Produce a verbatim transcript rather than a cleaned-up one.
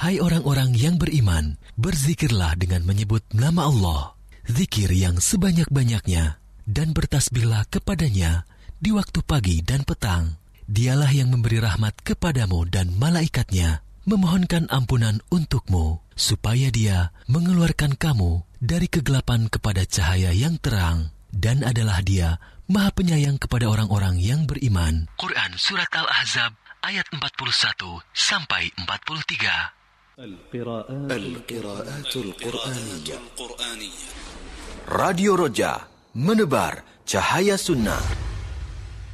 Hai orang-orang yang beriman, berzikirlah dengan menyebut nama Allah, zikir yang sebanyak-banyaknya, dan bertasbihlah kepadanya di waktu pagi dan petang. Dialah yang memberi rahmat kepadamu dan malaikatnya, memohonkan ampunan untukmu, supaya Dia mengeluarkan kamu dari kegelapan kepada cahaya yang terang, dan adalah Dia Maha Penyayang kepada orang-orang yang beriman. Quran Surat Al-Ahzab ayat empat puluh satu sampai empat puluh tiga. Al-Qiraatul Qur'aniyah. Radio Roja, menebar cahaya sunnah.